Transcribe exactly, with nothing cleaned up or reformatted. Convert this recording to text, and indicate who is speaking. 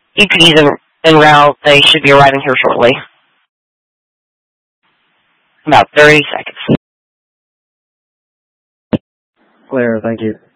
Speaker 1: E P Ds en route. They should be arriving here shortly. About thirty seconds.
Speaker 2: Clear, thank you.